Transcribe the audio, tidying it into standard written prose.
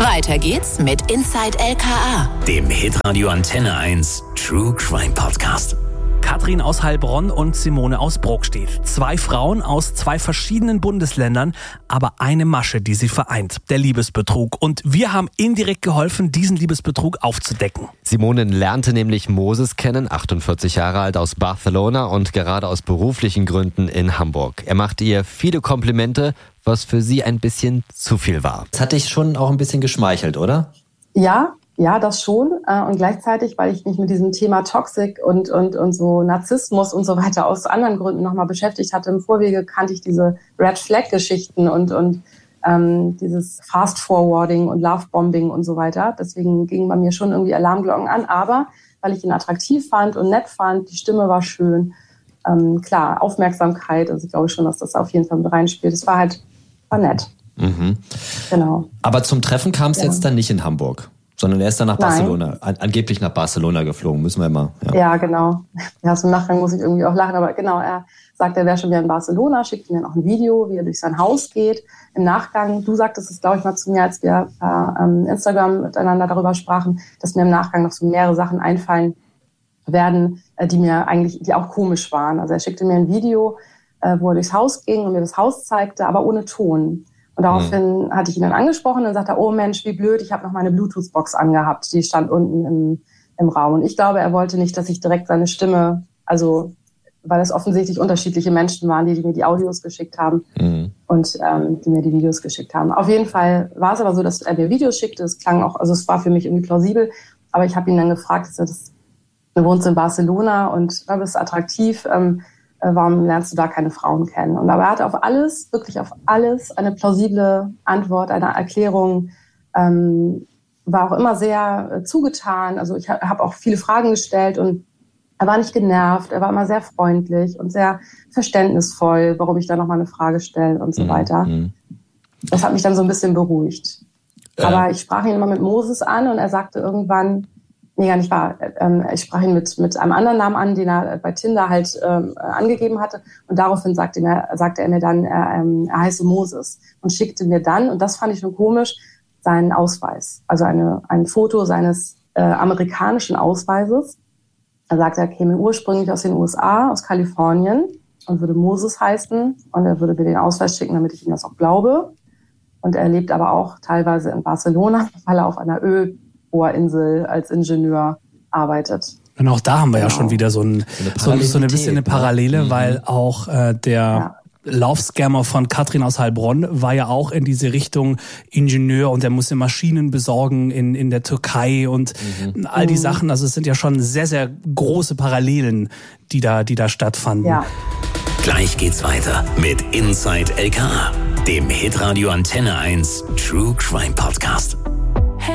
Weiter geht's mit Inside LKA, dem Hitradio Antenne 1 True Crime Podcast. Katrin aus Heilbronn und Simone aus Brokstedt. 2 Frauen aus 2 verschiedenen Bundesländern, aber eine Masche, die sie vereint, der Liebesbetrug. Und wir haben indirekt geholfen, diesen Liebesbetrug aufzudecken. Simone lernte nämlich Moses kennen, 48 Jahre alt, aus Barcelona und gerade aus beruflichen Gründen in Hamburg. Er machte ihr viele Komplimente, was für sie ein bisschen zu viel war. Das hat dich schon auch ein bisschen geschmeichelt, oder? Ja, das schon. Und gleichzeitig, weil ich mich mit diesem Thema Toxic und so Narzissmus und so weiter aus anderen Gründen nochmal beschäftigt hatte. Im Vorwege kannte ich diese Red-Flag-Geschichten und dieses Fast-Forwarding und Love-Bombing und so weiter. Deswegen gingen bei mir schon irgendwie Alarmglocken an. Aber weil ich ihn attraktiv fand und nett fand, die Stimme war schön. Klar, Aufmerksamkeit. Also ich glaube schon, dass das auf jeden Fall mit reinspielt. Es war nett. Mhm. Genau. Aber zum Treffen kam es jetzt dann nicht in Hamburg, sondern er ist dann nach Barcelona, angeblich nach Barcelona geflogen, müssen wir immer. Ja, genau. Ja, so im Nachgang muss ich irgendwie auch lachen, aber genau, er sagt, er wäre schon wieder in Barcelona, schickt mir noch ein Video, wie er durch sein Haus geht. Im Nachgang, du sagtest es, glaube ich, mal zu mir, als wir Instagram miteinander darüber sprachen, dass mir im Nachgang noch so mehrere Sachen einfallen werden, die auch komisch waren. Also er schickte mir ein Video, wo er durchs Haus ging und mir das Haus zeigte, aber ohne Ton. Und daraufhin hatte ich ihn dann angesprochen und sagte, oh Mensch, wie blöd, ich habe noch meine Bluetooth-Box angehabt. Die stand unten im Raum. Und ich glaube, er wollte nicht, dass ich direkt seine Stimme, also weil es offensichtlich unterschiedliche Menschen waren, die mir die Audios geschickt haben und die mir die Videos geschickt haben. Auf jeden Fall war es aber so, dass er mir Videos schickte. Es klang auch, also es war für mich irgendwie plausibel. Aber ich habe ihn dann gefragt, du wohnst in Barcelona und bist attraktiv, warum lernst du da keine Frauen kennen? Und aber er hatte wirklich auf alles eine plausible Antwort, eine Erklärung, war auch immer sehr zugetan. Also ich habe auch viele Fragen gestellt und er war nicht genervt, er war immer sehr freundlich und sehr verständnisvoll, warum ich da nochmal eine Frage stelle und so weiter. Das hat mich dann so ein bisschen beruhigt. Aber ich sprach ihn immer mit Moses an und er sagte irgendwann, nee, gar nicht wahr. Ich sprach ihn mit einem anderen Namen an, den er bei Tinder halt angegeben hatte. Und daraufhin sagte er mir dann, er heiße Moses. Und schickte mir dann, und das fand ich schon komisch, seinen Ausweis. Also ein Foto seines amerikanischen Ausweises. Er sagte, er käme ursprünglich aus den USA, aus Kalifornien und würde Moses heißen. Und er würde mir den Ausweis schicken, damit ich ihm das auch glaube. Und er lebt aber auch teilweise in Barcelona, weil er auf einer Ölbohrinsel als Ingenieur arbeitet. Und auch da haben wir ja schon wieder so ein bisschen eine Parallele, weil auch der Laufscammer von Katrin aus Heilbronn war ja auch in diese Richtung Ingenieur und er musste Maschinen besorgen in der Türkei und all die Sachen. Also es sind ja schon sehr, sehr große Parallelen, die da stattfanden. Ja. Gleich geht's weiter mit Inside LKA, dem Hitradio Antenne 1 True Crime Podcast.